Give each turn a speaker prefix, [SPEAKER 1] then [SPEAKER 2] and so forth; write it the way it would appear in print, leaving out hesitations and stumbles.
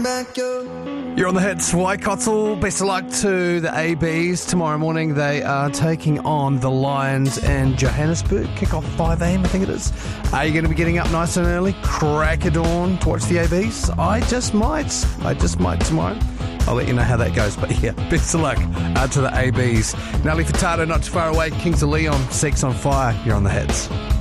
[SPEAKER 1] You're on the hits. Waikato, best of luck to the ABs. Tomorrow morning they are taking on the Lions in Johannesburg. Kick off 5 a.m, I think it is. Are you going to be getting up nice and early? Crack of dawn to watch the ABs? I just might tomorrow. I'll let you know how that goes. But yeah, best of luck to the ABs. Nelly Furtado, not too far away. Kings of Leon, Sex on Fire. You're on the hits.